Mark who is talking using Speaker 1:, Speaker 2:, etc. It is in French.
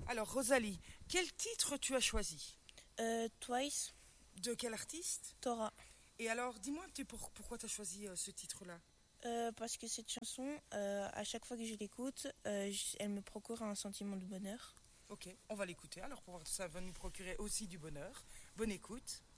Speaker 1: Alors Rosalie, quel titre tu as choisi?
Speaker 2: Twice,
Speaker 1: De quel artiste?
Speaker 2: Torah.
Speaker 1: Et alors, dis-moi un petit peu pourquoi tu as choisi ce titre-là.
Speaker 2: Parce que cette chanson, à chaque fois que je l'écoute, elle me procure un sentiment de bonheur.
Speaker 1: Ok, on va l'écouter alors pour voir si ça va nous procurer aussi du bonheur. Bonne écoute.